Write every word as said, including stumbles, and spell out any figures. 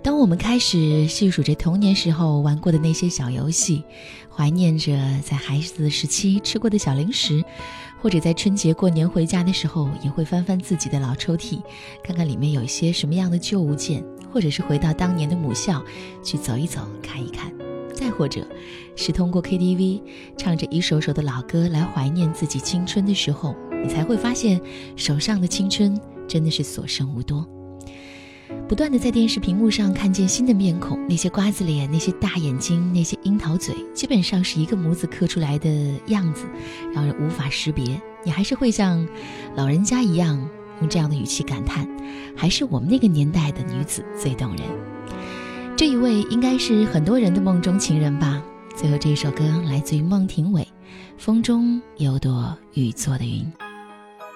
当我们开始细数着童年时候玩过的那些小游戏，怀念着在孩子的时期吃过的小零食，或者在春节过年回家的时候也会翻翻自己的老抽屉，看看里面有一些什么样的旧物件，或者是回到当年的母校去走一走看一看，再或者是通过 K T V 唱着一首首的老歌来怀念自己青春的时候，你才会发现手上的青春真的是所剩无多。不断的在电视屏幕上看见新的面孔，那些瓜子脸，那些大眼睛，那些樱桃嘴，基本上是一个模子刻出来的样子，让人无法识别。你还是会像老人家一样用这样的语气感叹，还是我们那个年代的女子最动人。这一位应该是很多人的梦中情人吧。最后这一首歌来自于孟庭苇，风中有朵雨做的云。